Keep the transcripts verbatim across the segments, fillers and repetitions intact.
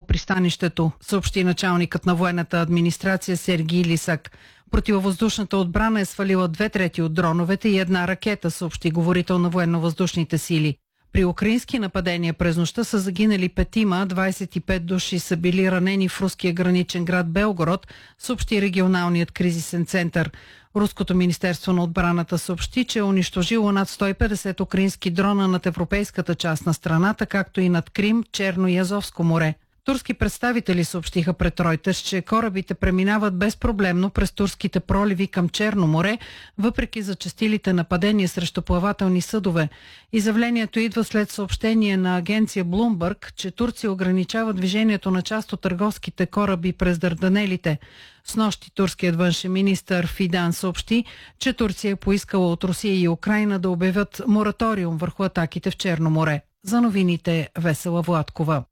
пристанището, съобщи началникът на военната администрация Сергий Лисак. Противовъздушната отбрана е свалила две трети от дроновете и една ракета, съобщи говорител на военно-въздушните сили. При украински нападения през нощта са загинали петима, двадесет и пет души са били ранени в руския граничен град Белгород, съобщи регионалният кризисен център. Руското министерство на отбраната съобщи, че е унищожило над сто и петдесет украински дрона над европейската част на страната, както и над Крим, Черно и Азовско море. Турски представители съобщиха пред Reuters, че корабите преминават безпроблемно през турските проливи към Черно море, въпреки зачестилите нападения срещу плавателни съдове. Изявлението идва след съобщение на агенция Bloomberg, че Турция ограничава движението на част от търговските кораби през Дарданелите. Снощи турският външен министър Фидан съобщи, че Турция е поискала от Русия и Украйна да обявят мораториум върху атаките в Черно море. За новините Весела Владкова.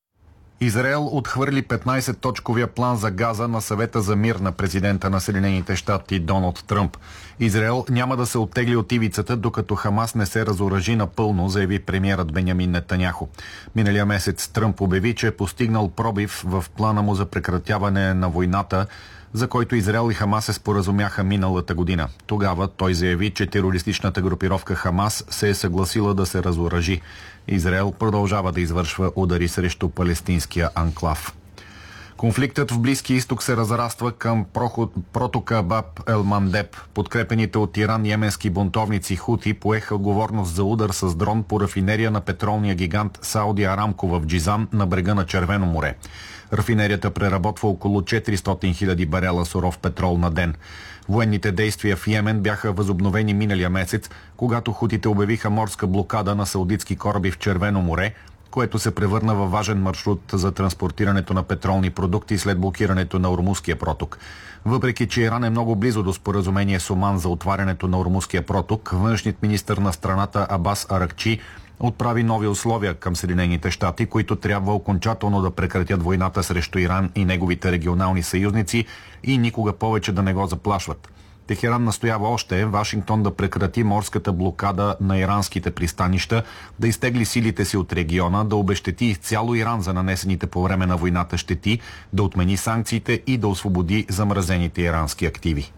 Израел отхвърли петнадесет-точковия план за Газа на съвета за мир на президента на Съединените щати Доналд Тръмп. Израел няма да се оттегли от ивицата, докато Хамас не се разоръжи напълно, заяви премиерът Бенямин Нетаняху. Миналия месец Тръмп обяви, че е постигнал пробив в плана му за прекратяване на войната, за който Израел и Хамас се споразумяха миналата година. Тогава той заяви, че терористичната групировка Хамас се е съгласила да се разоръжи. Израел продължава да извършва удари срещу палестинския анклав. Конфликтът в Близкия изток се разраства към проход, протока Баб Ел-Мандеб. Подкрепените от Иран йеменски бунтовници Хути поеха отговорност за удар с дрон по рафинерия на петролния гигант Сауди Арамко в Джизан на брега на Червено море. Рафинерията преработва около четиристотин хиляди барела суров петрол на ден. Военните действия в Йемен бяха възобновени миналия месец, когато хутите обявиха морска блокада на саудитски кораби в Червено море, което се превърна във важен маршрут за транспортирането на петролни продукти след блокирането на Ормузския проток. Въпреки че Иран е много близо до споразумение с Оман за отварянето на Ормузския проток, външният министър на страната Абас Аракчи отправи нови условия към Съединените щати, които трябва окончателно да прекратят войната срещу Иран и неговите регионални съюзници и никога повече да не го заплашват. Техеран настоява още Вашингтон да прекрати морската блокада на иранските пристанища, да изтегли силите си от региона, да обезщети изцяло Иран за нанесените по време на войната щети, да отмени санкциите и да освободи замразените ирански активи.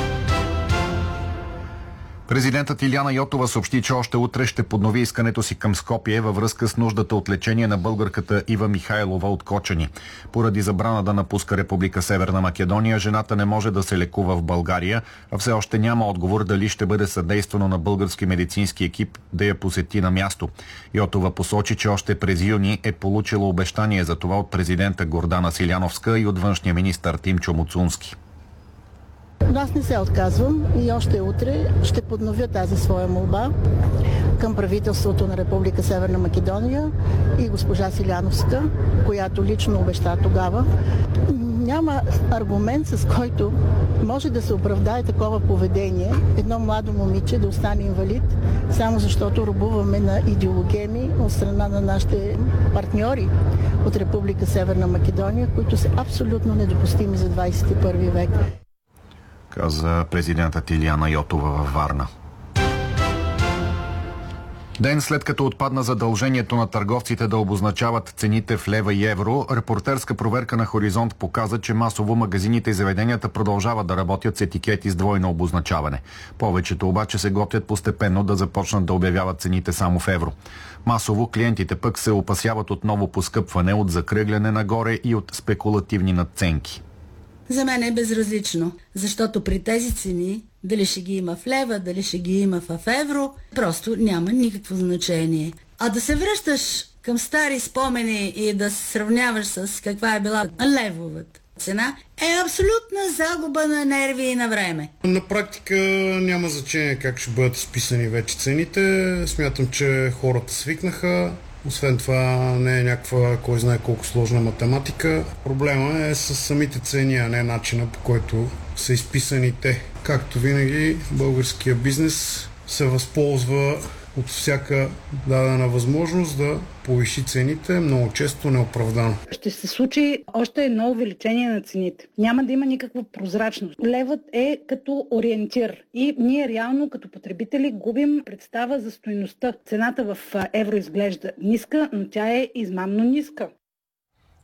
Президентът Илияна Йотова съобщи, че още утре ще поднови искането си към Скопие във връзка с нуждата от лечение на българката Ива Михайлова от Кочани. Поради забрана да напуска Република Северна Македония, жената не може да се лекува в България, а все още няма отговор дали ще бъде съдействано на български медицински екип да я посети на място. Йотова посочи, че още през юни е получила обещание за това от президента Гордана Силяновска и от външния министър Тимчо Муцунски. Аз не се отказвам и още утре ще подновя тази своя молба към правителството на Република Северна Македония и госпожа Силяновска, която лично обеща тогава. Няма аргумент, с който може да се оправдае такова поведение, едно младо момиче да остане инвалид, само защото робуваме на идеологеми от страна на нашите партньори от Република Северна Македония, които са абсолютно недопустими за двадесет и първи век. Каза президентът Илияна Йотова във Варна. Ден след като отпадна задължението на търговците да обозначават цените в лева и евро, репортерска проверка на Хоризонт показа, че масово магазините и заведенията продължават да работят с етикети с двойно обозначаване. Повечето обаче се готвят постепенно да започнат да обявяват цените само в евро. Масово клиентите пък се опасяват от ново поскъпване, от закръгляне нагоре и от спекулативни надценки. За мен е безразлично, защото при тези цени, дали ще ги има в лева, дали ще ги има в евро, просто няма никакво значение. А да се връщаш към стари спомени и да се сравняваш с каква е била левовата цена, е абсолютна загуба на нерви и на време. На практика няма значение как ще бъдат изписани вече цените. Смятам, че хората свикнаха. Освен това не е някаква, кой знае колко сложна математика. Проблема е с самите цени, а не начина, по който са изписани те. Както винаги, българския бизнес се възползва от всяка дадена възможност да повиши цените, много често неоправдано. Ще се случи още едно увеличение на цените. Няма да има никаква прозрачност. Левът е като ориентир и ние реално като потребители губим представа за стойността. Цената в евро изглежда ниска, но тя е измамно ниска.